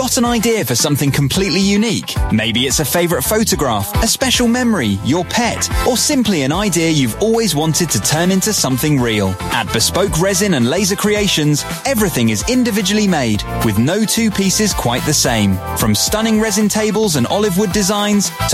Got an idea for something completely unique? Maybe it's a favourite photograph, a special memory, your pet, or simply an idea you've always wanted to turn into something real. At Bespoke Resin and Laser Creations, everything is individually made, with no two pieces quite the same. From stunning resin tables and olive wood designs to